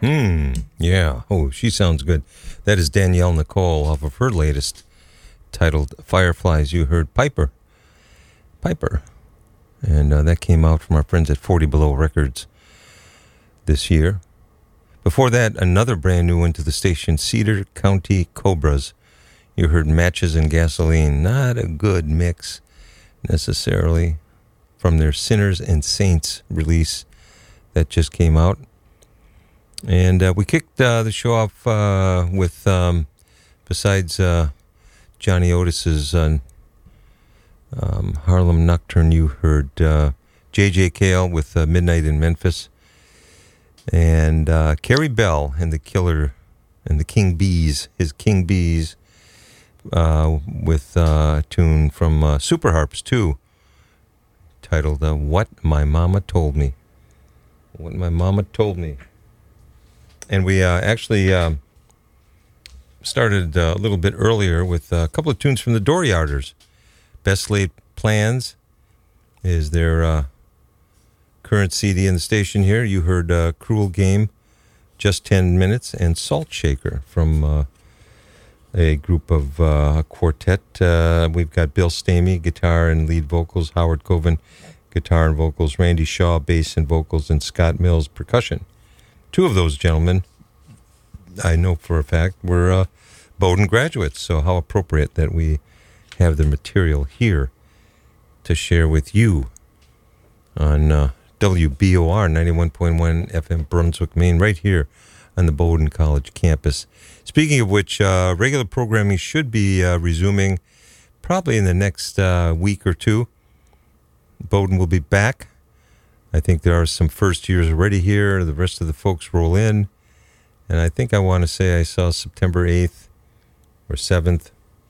Yeah. Oh, she sounds good. That is Danielle Nicole off of her latest titled Fireflies. You heard Piper. And that came out from our friends at 40 Below Records this year. Before that, another brand new one to the station, Cedar County Cobras. You heard Matches and Gasoline. Not a good mix necessarily from their Sinners and Saints release that just came out. And we kicked the show off with, besides Johnny Otis's Harlem Nocturne, you heard J.J. Cale with Midnight in Memphis. And Carrie Bell and the Killer and the King Bees, his King Bees, with a tune from Super Harps 2, titled What My Mama Told Me. What My Mama Told Me. And we actually started a little bit earlier with a couple of tunes from the Dooryarders. Best Laid Plans is their current CD in the station here. You heard Cruel Game, Just 10 Minutes, and Salt Shaker from a group of a quartet. We've got Bill Stamey, guitar and lead vocals, Howard Coven, guitar and vocals, Randy Shaw, bass and vocals, and Scott Mills, percussion. Two of those gentlemen, I know for a fact, were Bowdoin graduates, so how appropriate that we have the material here to share with you on WBOR 91.1 FM Brunswick, Maine, right here on the Bowdoin College campus. Speaking of which, regular programming should be resuming probably in the next week or two. Bowdoin will be back. I think there are some first years already here. The rest of the folks roll in. And I think I want to say I saw September 8th or 7th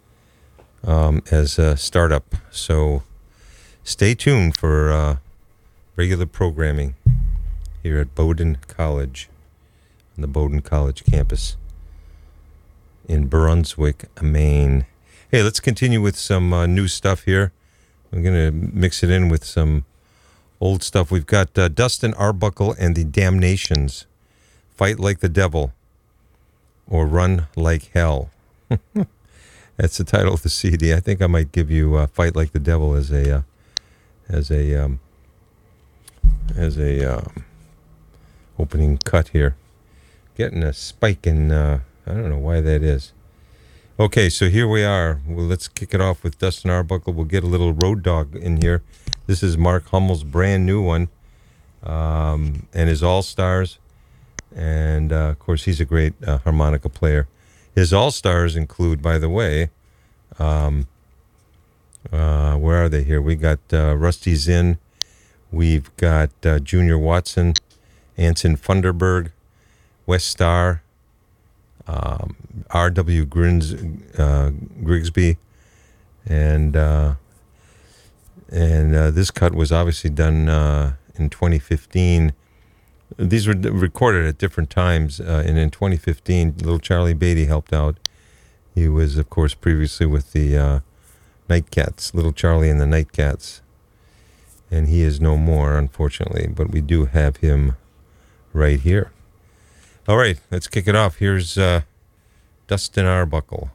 as a startup. So stay tuned for regular programming here at Bowdoin College, on the Bowdoin College campus in Brunswick, Maine. Hey, let's continue with some new stuff here. I'm going to mix it in with some old stuff. We've got Dustin Arbuckle and the Damnations, Fight Like the Devil, or Run Like Hell. That's the title of the CD. I think I might give you Fight Like the Devil as a opening cut here. Getting a spike in, I don't know why that is. Okay, so here we are. Well, let's kick it off with Dustin Arbuckle. We'll get a little Road Dog in here. This is Mark Hummel's brand new one, and his All-Stars. And, of course, he's a great harmonica player. His All-Stars include, by the way, where are they here? We got Rusty Zinn. We've got Junior Watson, Anson Funderburg, West Star, R.W. Grigsby, and this cut was obviously done in 2015. These were recorded at different times, and in 2015, little Charlie Beatty helped out. He was, of course, previously with the Nightcats, Little Charlie and the Nightcats, and he is no more, unfortunately, but we do have him right here. All right, let's kick it off. Here's Dustin Arbuckle.